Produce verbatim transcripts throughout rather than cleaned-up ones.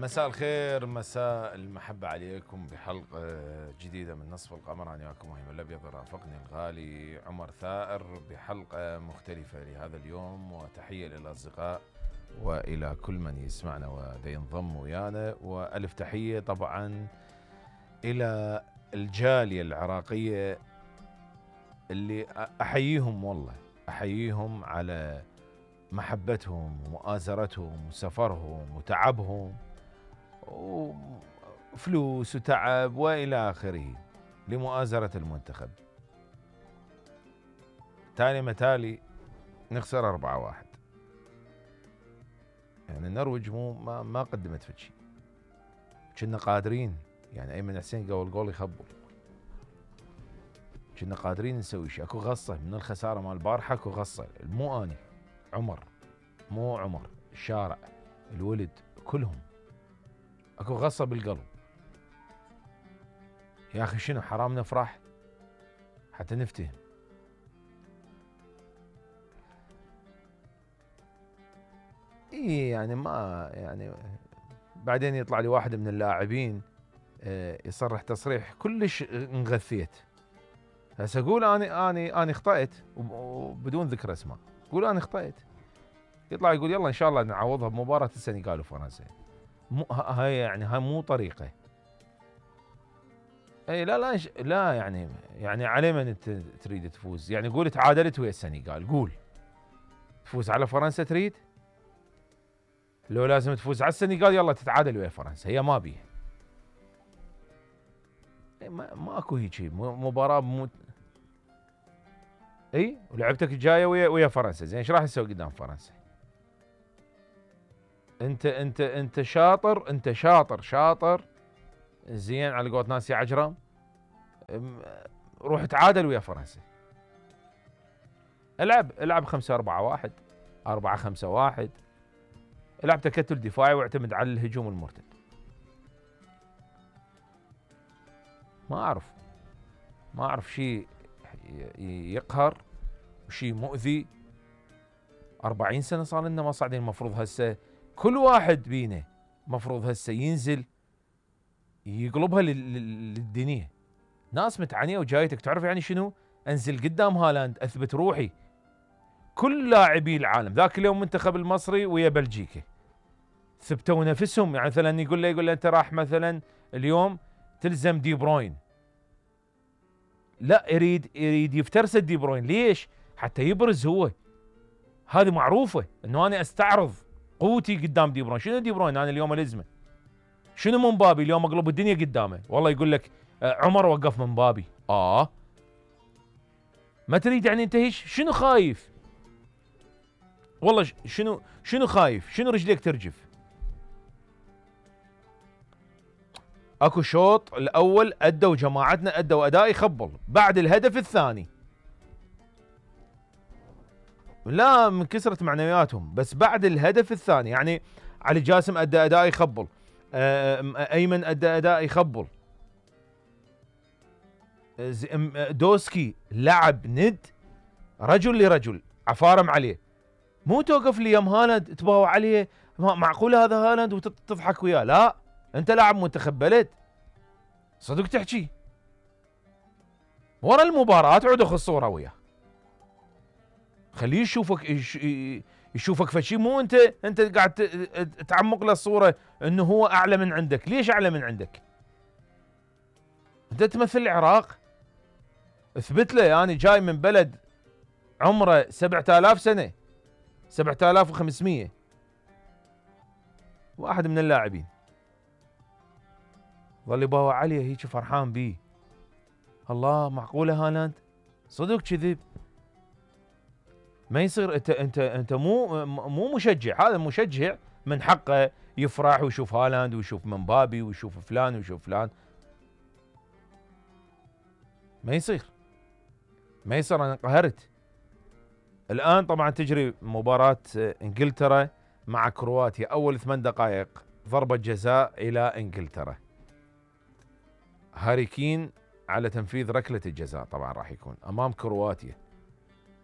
مساء الخير، مساء المحبة عليكم بحلقة جديدة من نصف القمر. أنا وياكم وهيم الأبيض، رافقني الغالي عمر ثائر بحلقة مختلفة لهذا اليوم، وتحية للأصدقاء وإلى كل من يسمعنا وينضم ويانا، وألف تحية طبعا إلى الجالية العراقية اللي أحييهم، والله أحييهم على محبتهم ومؤازرتهم وسفرهم وتعبهم وفلوس وتعب وإلى آخره لمؤازرة المنتخب. تالي متالي نخسر أربعة واحد، يعني النرويج مو ما, ما قدمت في شيء، كنا قادرين. يعني أيمن حسين قول جول يخبل، كنا قادرين نسوي شيء. اكو غصة من الخسارة مال البارحة، اكو غصة، مو اني عمر، مو عمر، الشارع، الولد، كلهم اكو غصة بالقلب. يا اخي شنو حرام نفرح حتى نفتهم. اي يعني ما يعني بعدين يطلع لي واحد من اللاعبين يصرح تصريح كلش انغثيت. هسه اقول اني اني اني اخطأت وبدون ذكر اسماء، اقول اني اخطأت، يطلع يقول يلا ان شاء الله نعوضها بمباراة السنغال وفرنسا. مو هاي يعني هاي مو طريقة. اي لا لا لا يعني يعني على من انت تريد تفوز؟ يعني قول تعادلت ويا السنغال، قول تفوز على فرنسا تريد؟ لو لازم تفوز على السنغال يلا تتعادل ويا فرنسا، هي ما بيها. ما ماكو هيك مباراة مو... اي ولعبتك الجايه ويا ويا فرنسا، زين ايش راح تسوي قدام فرنسا؟ انت انت انت شاطر، انت شاطر شاطر زين على قولة ناسي عجرم، روح تعادل ويا فرنسا. العب العب خمسة أربعة واحد، أربعة خمسة واحد، العب تكتل دفاعي واعتمد على الهجوم المرتد. ما اعرف ما اعرف شيء يقهر وشيء مؤذي. أربعين سنة صار لنا ما صاعدين، المفروض هسه كل واحد بينا مفروض هسه ينزل يقلبها للدنيا. ناس متعنية وجايتك، تعرف يعني شنو؟ انزل قدام هالاند اثبت روحي. كل لاعبي العالم ذاك اليوم منتخب المصري ويا بلجيكا ثبتوا نفسهم. يعني مثلا يقول له يقول له انت راح مثلا اليوم تلزم دي بروين، لا يريد يريد يفترس دي بروين. ليش؟ حتى يبرز هو. هذه معروفة انه انا استعرض قوتي قدام دي بروين. شنو دي بروين انا اليوم الازمه؟ شنو من بابي اليوم اقلب الدنيا قدامه؟ والله يقول لك عمر وقف من بابي. اه ما تريد يعني انت هيش؟ شنو خايف؟ والله شنو شنو خايف؟ شنو رجليك ترجف؟ اكو شوط الاول ادوا جماعتنا ادوا اداء يخبل، بعد الهدف الثاني لا من كسرة معنوياتهم، بس بعد الهدف الثاني يعني علي جاسم ادى اداء يخبل، ايمن ادى اداء يخبل، دوسكي لعب ند رجل لرجل، عفارم عليه. مو توقف لي يم هالاند تباوع عليه، معقول هذا هالاند وتضحك وياه؟ لا، انت لاعب منتخب بلد صدق تحكي ورا المباراة عود اخذ صورة وياه، خليه يشوفك يشوفك فشي. مو انت انت قاعد تعمق له الصورة انه هو اعلى من عندك. ليش اعلى من عندك؟ انت تمثل العراق، اثبت له يعني جاي من بلد عمره سبعة آلاف سنة، سبعة آلاف وخمسمية. واحد من اللاعبين ظل يباوع عليه هيك فرحان بيه. الله، معقولة هالاند؟ صدق كذب؟ ما يصير. انت انت انت مو مو مشجع، هذا مشجع من حقه يفرح ويشوف هالاند ويشوف مبابي ويشوف فلان ويشوف فلان. ما يصير ما يصير. انا انقهرت. الان طبعا تجري مباراة انجلترا مع كرواتيا، اول ثمان دقائق ضربة جزاء الى انجلترا، هاري كين على تنفيذ ركلة الجزاء طبعا راح يكون امام كرواتيا.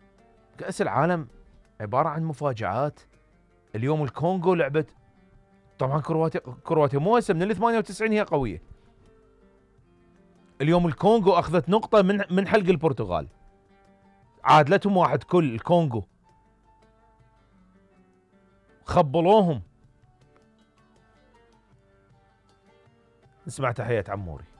كأس العالم عبارة عن مفاجآت. اليوم الكونغو لعبت طبعا كرواتيا كرواتيا مو هسه من ال ثمانية وتسعين هي قويه. اليوم الكونغو اخذت نقطه من من حلق البرتغال، عادلتهم واحد كل الكونغو، خبلوهم. نسمع تحية عموري.